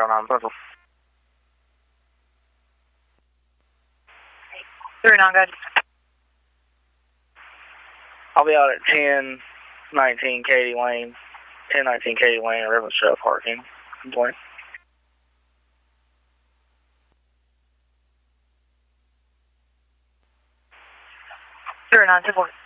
309 Central. 309, good. I'll be out at 1019 Katy Lane, 1019 Katy Lane, Reverend Trail parking. Complaint. 309, 2